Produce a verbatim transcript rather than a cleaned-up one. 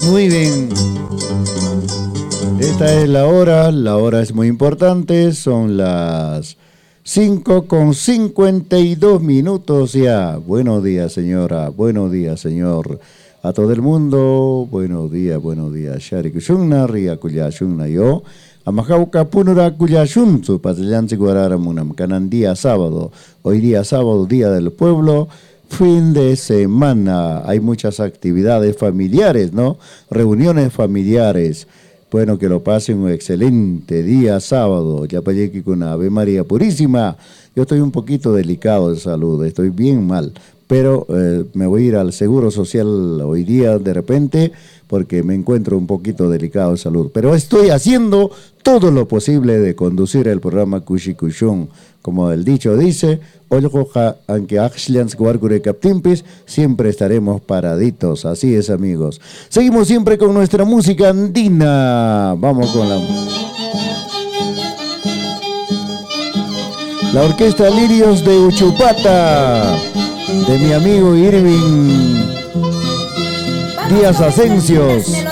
Muy bien. Esta es la hora, la hora es muy importante, son las cinco con cincuenta y dos minutos ya. Buenos días, señora, buenos días, señor. A todo el mundo, buenos días, buenos días. Shari kushunna, ria kuyashunna yo. Amajauca punura kuyashun, su patillansi guararamunam, canan día sábado. Hoy día sábado, día del pueblo. Fin de semana, hay muchas actividades familiares, ¿no? Reuniones familiares. Bueno, que lo pasen un excelente día sábado. Ya para aquí con Ave María Purísima. Yo estoy un poquito delicado de salud, estoy bien mal. Pero eh, me voy a ir al Seguro Social hoy día de repente porque me encuentro un poquito delicado de salud. Pero estoy haciendo todo lo posible de conducir el programa Kushi Kushun. Como el dicho dice, aunque siempre estaremos paraditos. Así es, amigos. Seguimos siempre con nuestra música andina. Vamos con la... La Orquesta Lirios de Uchupata, de mi amigo Irving Díaz Asencios.